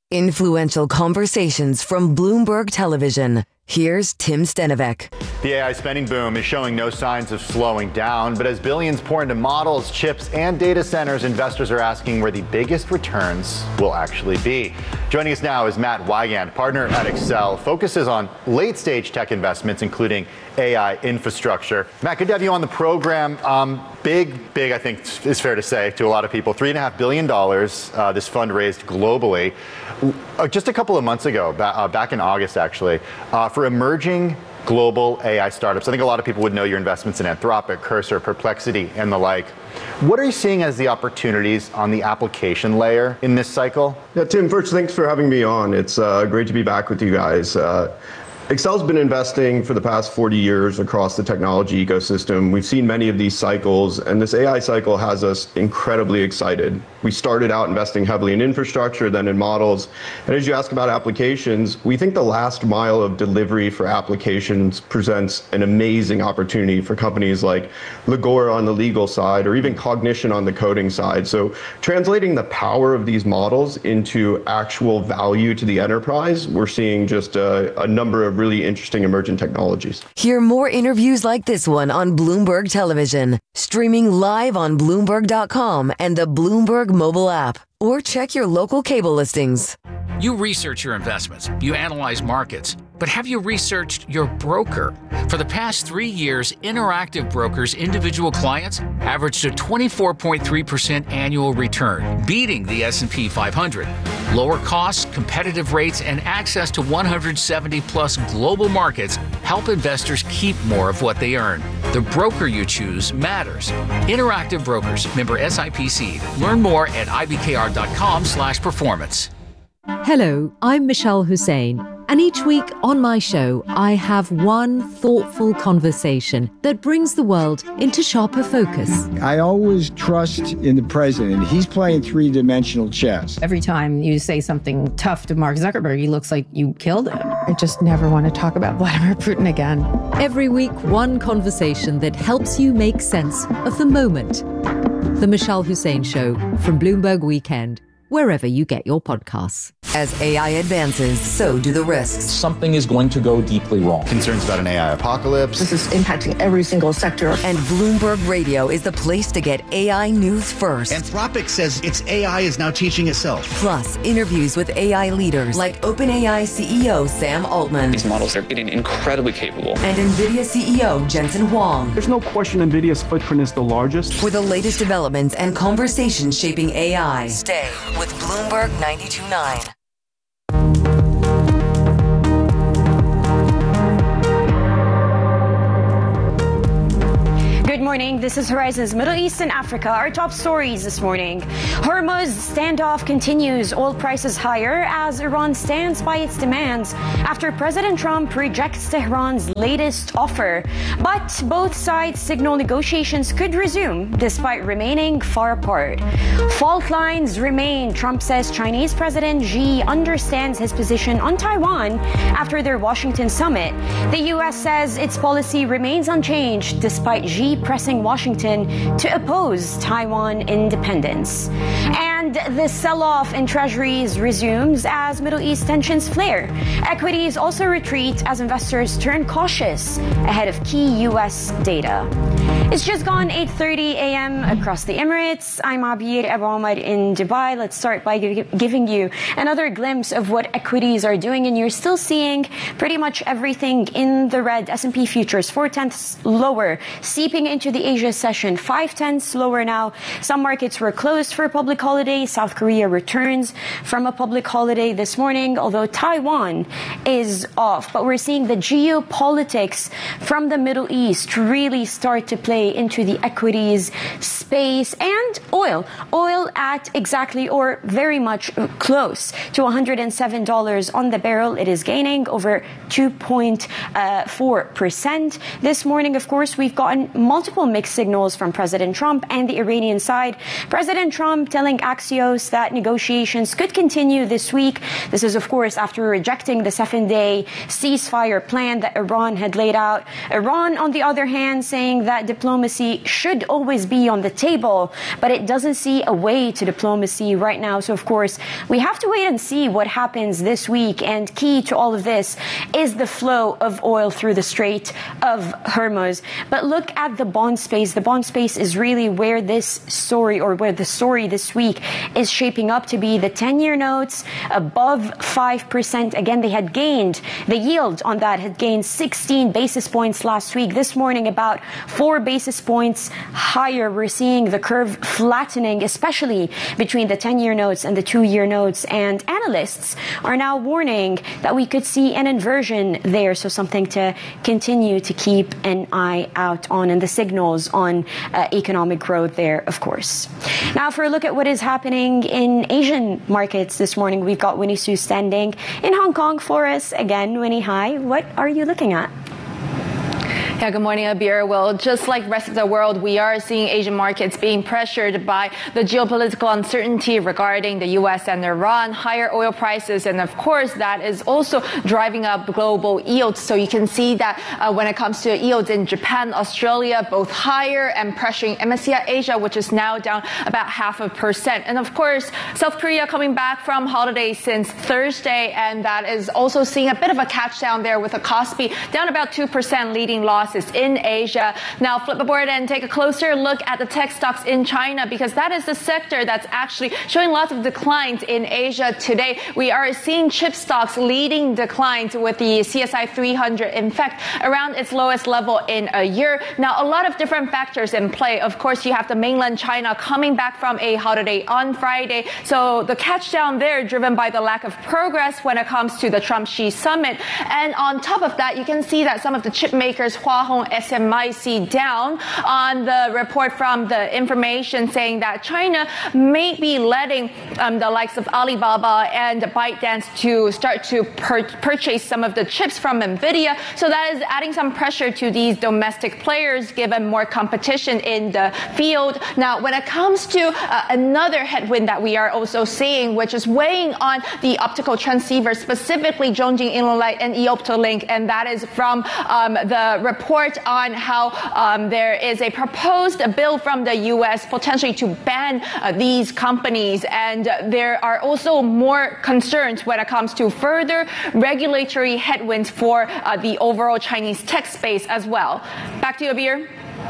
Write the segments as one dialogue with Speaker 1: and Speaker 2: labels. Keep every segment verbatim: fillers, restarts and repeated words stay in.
Speaker 1: Influential conversations from Bloomberg Television. Here's Tim Stenovec.
Speaker 2: The A I spending boom is showing no signs of slowing down, but as billions pour into models, chips, and data centers, investors are asking where the biggest returns will actually be. Joining us now is Matt Wygand, partner at Accel, focuses on late-stage tech investments, including A I infrastructure. Matt, good to have you on the program. Um, big, big, I think is fair to say to a lot of people, three and a half billion dollars, uh, this fund raised globally. Uh, just a couple of months ago, ba- uh, back in August actually, uh, for emerging global A I startups. I think a lot of people would know your investments in Anthropic, Cursor, Perplexity, and the like. What are you seeing as the opportunities on the application layer in this cycle?
Speaker 3: Yeah, Tim, first, thanks for having me on. It's uh, great to be back with you guys. Uh, Accel's been investing for the past forty years across the technology ecosystem. We've seen many of these cycles, and this A I cycle has us incredibly excited. We started out investing heavily in infrastructure, then in models. And as you ask about applications, we think the last mile of delivery for applications presents an amazing opportunity for companies like Legora on the legal side, or even Cognition on the coding side. So translating the power of these models into actual value to the enterprise, we're seeing just a, a number of really interesting emerging technologies.
Speaker 1: Hear more interviews like this one on Bloomberg Television, streaming live on Bloomberg dot com and the Bloomberg mobile app, or check your local cable listings.
Speaker 4: You research your investments, you analyze markets, but have you researched your broker? For the past three years, Interactive Brokers' individual clients averaged a twenty-four point three percent annual return, beating the S and P five hundred. Lower costs, competitive rates, and access to one hundred seventy plus global markets help investors keep more of what they earn. The broker you choose matters. Interactive Brokers, member S I P C. Learn more at I B K R dot com slash performance.
Speaker 5: Hello, I'm Michelle Hussein, and each week on my show, I have one thoughtful conversation that brings the world into sharper focus.
Speaker 6: I always trust in the president. He's playing three-dimensional chess.
Speaker 7: Every time you say something tough to Mark Zuckerberg, he looks like you killed him. I just never want to talk about Vladimir Putin again.
Speaker 5: Every week, one conversation that helps you make sense of the moment. The Michelle Hussein Show from Bloomberg Weekend, wherever you get your podcasts.
Speaker 1: As A I advances, so do the risks.
Speaker 8: Something is going to go deeply wrong.
Speaker 2: Concerns about an A I apocalypse.
Speaker 9: This is impacting every single sector.
Speaker 1: And Bloomberg Radio is the place to get A I news first.
Speaker 10: Anthropic says its A I is now teaching itself.
Speaker 1: Plus, interviews with A I leaders like OpenAI C E O Sam Altman.
Speaker 11: These models are getting incredibly capable.
Speaker 1: And NVIDIA C E O Jensen Huang.
Speaker 12: There's no question NVIDIA's footprint is the largest.
Speaker 1: For the latest developments and conversations shaping A I, stay with Bloomberg ninety-two point nine.
Speaker 13: Good morning. This is Horizon's Middle East and Africa. Our top stories this morning. Hormuz standoff continues. Oil prices higher as Iran stands by its demands after President Trump rejects Tehran's latest offer. But both sides signal negotiations could resume despite remaining far apart. Fault lines remain. Trump says Chinese President Xi understands his position on Taiwan after their Washington summit. The U S says its policy remains unchanged despite Xi pressing Washington to oppose Taiwan independence. And the sell-off in treasuries resumes as Middle East tensions flare. Equities also retreat as investors turn cautious ahead of key U S data. It's just gone eight thirty a.m. across the Emirates. I'm Abir Abu Omar in Dubai. Let's start by give, giving you another glimpse of what equities are doing. And you're still seeing pretty much everything in the red. S and P futures, four-tenths lower, seeping into the Asia session, five-tenths lower now. Some markets were closed for a public holiday. South Korea returns from a public holiday this morning, although Taiwan is off. But we're seeing the geopolitics from the Middle East really start to play into the equities space. And oil. Oil at exactly or very much close to one hundred seven dollars on the barrel. It is gaining over two point four percent. This morning, of course, we've gotten multiple mixed signals from President Trump and the Iranian side. President Trump telling Axios Axios that negotiations could continue this week. This is, of course, after rejecting the seven-day ceasefire plan that Iran had laid out. Iran, on the other hand, saying that diplomacy should always be on the table, but it doesn't see a way to diplomacy right now. So, of course, we have to wait and see what happens this week. And key to all of this is the flow of oil through the Strait of Hormuz. But look at the bond space. The bond space is really where this story, or where the story this week is shaping up to be. The ten-year notes above five percent. Again, they had gained, the yield on that had gained sixteen basis points last week. This morning, about four basis points higher. We're seeing the curve flattening, especially between the ten-year notes and the two-year notes. And analysts are now warning that we could see an inversion there. So something to continue to keep an eye out on, and the signals on uh, economic growth there, of course. Now, for a look at what is happening in Asian markets this morning, we've got Winnie Su standing in Hong Kong for us. Again, Winnie, hi. What are you looking at?
Speaker 14: Yeah, good morning, Abir. Well, just like the rest of the world, we are seeing Asian markets being pressured by the geopolitical uncertainty regarding the U S and Iran, higher oil prices, and of course, that is also driving up global yields. So you can see that uh, when it comes to yields in Japan, Australia, both higher and pressuring M S C I Asia, which is now down about half a percent. And of course, South Korea coming back from holiday since Thursday, and that is also seeing a bit of a catch down there with the Kospi down about two percent, leading losses in Asia. Now flip aboard and take a closer look at the tech stocks in China, because that is the sector that's actually showing lots of declines in Asia today. We are seeing chip stocks leading declines, with the C S I three hundred, in fact, around its lowest level in a year. Now, a lot of different factors in play. Of course, you have the mainland China coming back from a holiday on Friday. So the catch down there driven by the lack of progress when it comes to the Trump-Xi summit. And on top of that, you can see that some of the chip makers, Hua Hong, S M I C, down on the report from the information saying that China may be letting um, the likes of Alibaba and ByteDance to start to pur- purchase some of the chips from NVIDIA. So that is adding some pressure to these domestic players, given more competition in the field. Now, when it comes to uh, another headwind that we are also seeing, which is weighing on the optical transceivers, specifically Zhongjing InnoLight and Eoptolink, and that is from um, the report on how um, there is a proposed bill from the U S potentially to ban uh, these companies. And uh, there are also more concerns when it comes to further regulatory headwinds for uh, the overall Chinese tech space as well. Back to you, Abir.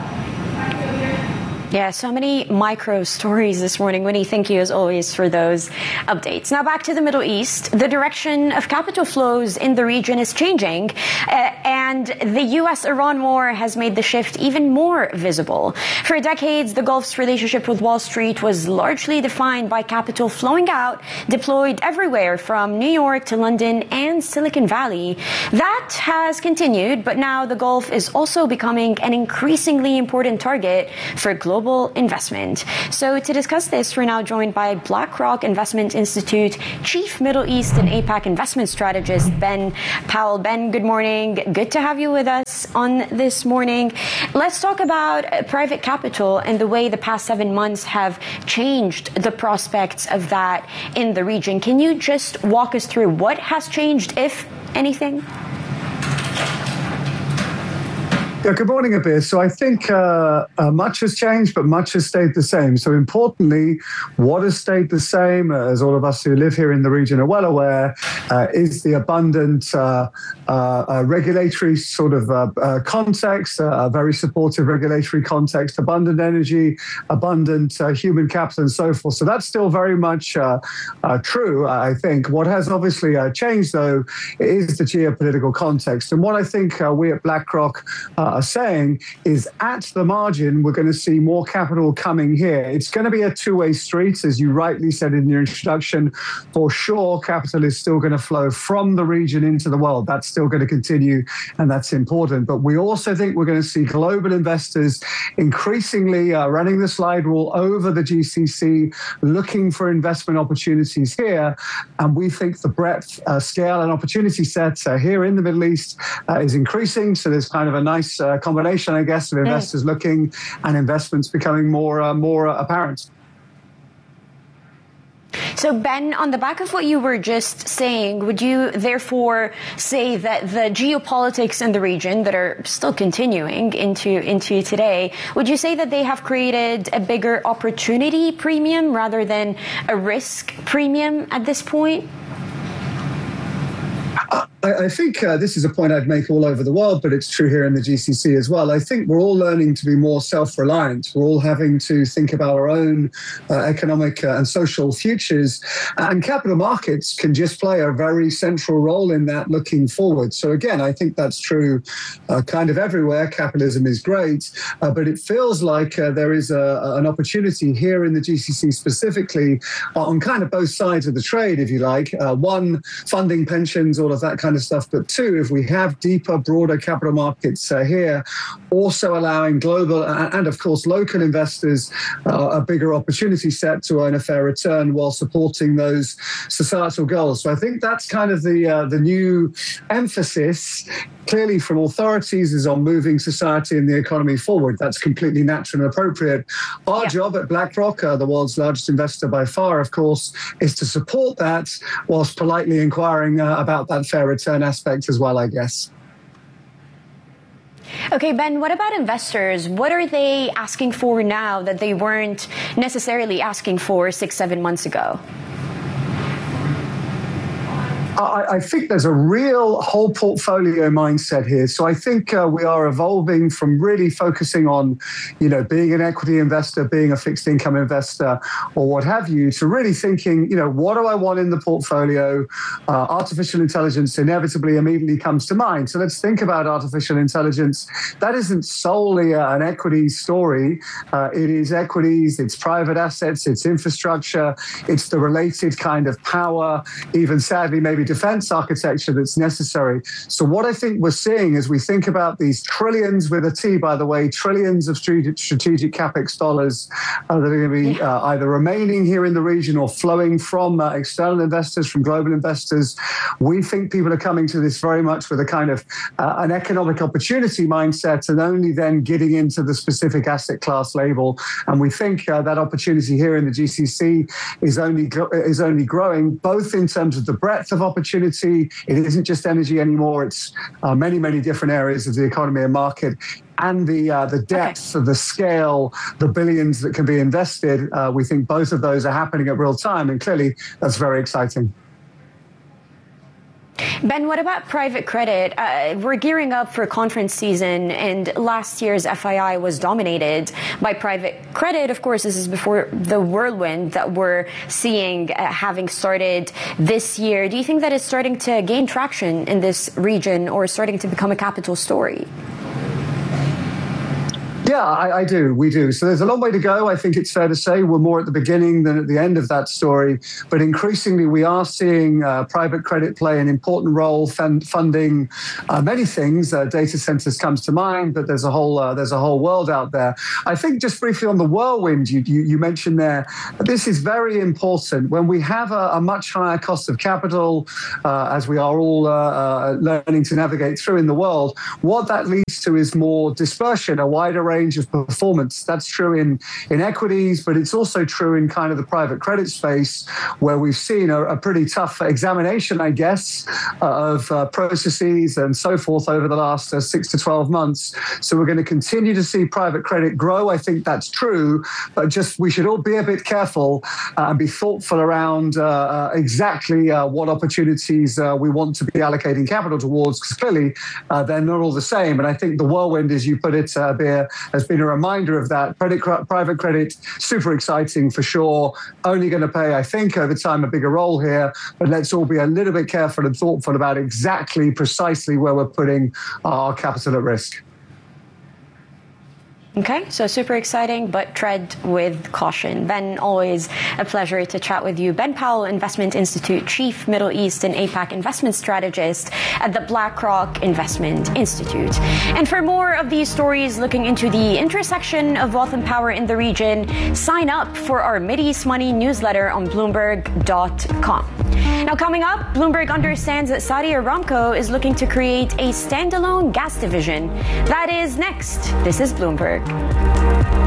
Speaker 13: Yeah, so many micro stories this morning. Winnie, thank you as always for those updates. Now back to the Middle East. The direction of capital flows in the region is changing, uh, and the U S Iran war has made the shift even more visible. For decades, the Gulf's relationship with Wall Street was largely defined by capital flowing out, deployed everywhere from New York to London and Silicon Valley. That has continued, but now the Gulf is also becoming an increasingly important target for global investment. So to discuss this, we're now joined by BlackRock Investment Institute Chief Middle East and APAC Investment Strategist Ben Powell. Ben, good morning. Good to have you with us on this morning. Let's talk about private capital and the way the past seven months have changed the prospects of that in the region. Can you just walk us through what has changed, if anything?
Speaker 15: Yeah, good morning, Abir. So I think uh, uh, much has changed, but much has stayed the same. So importantly, what has stayed the same, uh, as all of us who live here in the region are well aware, uh, is the abundant uh, uh, uh, regulatory sort of uh, uh, context, uh, a very supportive regulatory context, abundant energy, abundant uh, human capital, and so forth. So that's still very much uh, uh, true, I think. What has obviously uh, changed, though, is the geopolitical context. And what I think uh, we at BlackRock uh, are saying is, at the margin, we're going to see more capital coming here. It's going to be a two-way street, as you rightly said in your introduction. For sure, capital is still going to flow from the region into the world. That's still going to continue, and that's important. But we also think we're going to see global investors increasingly uh, running the slide rule over the G C C, looking for investment opportunities here. And we think the breadth, uh, scale, and opportunity set uh, here in the Middle East uh, is increasing. So there's kind of a nice uh, combination, I guess, of investors mm. looking and investments becoming more uh, more uh, apparent.
Speaker 13: So, Ben, on the back of what you were just saying, would you therefore say that the geopolitics in the region that are still continuing into, into today, would you say that they have created a bigger opportunity premium rather than a risk premium at this point?
Speaker 15: I, I think uh, this is a point I'd make all over the world, but it's true here in the G C C as well. I think we're all learning to be more self-reliant. We're all having to think about our own uh, economic uh, and social futures. And capital markets can just play a very central role in that looking forward. So again, I think that's true uh, kind of everywhere. Capitalism is great, uh, but it feels like uh, there is a, an opportunity here in the G C C specifically on kind of both sides of the trade, if you like. Uh, one, funding pensions, all of that kind of stuff. But two, if we have deeper, broader capital markets uh, here, also allowing global and, and, of course, local investors uh, a bigger opportunity set to earn a fair return while supporting those societal goals. So I think that's kind of the uh, the new emphasis, clearly from authorities, is on moving society and the economy forward. That's completely natural and appropriate. Our yeah. job at BlackRock, uh, the world's largest investor by far, of course, is to support that whilst politely inquiring uh, about that fair return aspect as well, I guess.
Speaker 13: Okay, Ben, what about investors? What are they asking for now that they weren't necessarily asking for six, seven months ago?
Speaker 15: I, I think there's a real whole portfolio mindset here. So I think uh, we are evolving from really focusing on, you know, being an equity investor, being a fixed income investor, or what have you, to really thinking, you know, what do I want in the portfolio? Uh, artificial intelligence inevitably immediately comes to mind. So let's think about artificial intelligence. That isn't solely uh, an equity story. Uh, it is equities, it's private assets, it's infrastructure, it's the related kind of power, even sadly, maybe defense architecture that's necessary. So what I think we're seeing as we think about these trillions with a T, by the way, trillions of strategic capex dollars uh, that are going to be uh, either remaining here in the region or flowing from uh, external investors, from global investors. We think people are coming to this very much with a kind of uh, an economic opportunity mindset and only then getting into the specific asset class label. And we think uh, that opportunity here in the G C C is only is only growing, both in terms of the breadth of opportunity. It isn't just energy anymore. It's uh, many, many different areas of the economy and market. And the uh, the depth, okay. the scale, the billions that can be invested. Uh, we think both of those are happening at real time. And clearly, that's very exciting.
Speaker 13: Ben, what about private credit? Uh, we're gearing up for conference season, and last year's F I I was dominated by private credit. Of course, this is before the whirlwind that we're seeing uh, having started this year. Do you think that it's starting to gain traction in this region or starting to become a capital story?
Speaker 15: Yeah, I, I do. We do. So there's a long way to go. I think it's fair to say we're more at the beginning than at the end of that story. But increasingly, we are seeing uh, private credit play an important role, fund, funding uh, many things. Uh, data centers comes to mind, but there's a whole uh, there's a whole world out there. I think just briefly on the whirlwind you, you, you mentioned there, this is very important. When we have a, a much higher cost of capital, uh, as we are all uh, uh, learning to navigate through in the world, what that leads to is more dispersion, a wider range range of performance. That's true in, in equities, but it's also true in kind of the private credit space, where we've seen a, a pretty tough examination, I guess, uh, of uh, processes and so forth over the last uh, six to twelve months. So we're going to continue to see private credit grow. I think that's true, but just we should all be a bit careful uh, and be thoughtful around uh, uh, exactly uh, what opportunities uh, we want to be allocating capital towards, because clearly uh, they're not all the same. And I think the whirlwind, as you put it, uh, Beer, has been a reminder of that. Credit, private credit, super exciting for sure. Only going to play, I think, over time a bigger role here. But let's all be a little bit careful and thoughtful about exactly, precisely where we're putting our capital at risk.
Speaker 13: Okay, so super exciting, but tread with caution. Ben, always a pleasure to chat with you. Ben Powell, Investment Institute Chief Middle East and APAC Investment Strategist at the BlackRock Investment Institute. And for more of these stories looking into the intersection of wealth and power in the region, sign up for our Mideast Money newsletter on Bloomberg dot com. Now, coming up, Bloomberg understands that Saudi Aramco is looking to create a standalone gas division. That is next. This is Bloomberg.